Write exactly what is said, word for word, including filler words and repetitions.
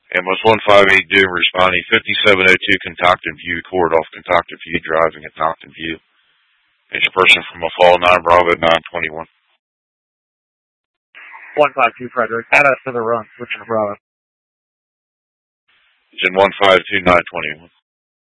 Ambulance one five eight Doom responding fifty-seven oh two Contocton View, Court off Contocton View, driving at Nocton View. It's a person from a fall nine Bravo nine twenty-one. one five two Frederick, add us to the run, switching to Bravo. It's in one five two nine twenty-one.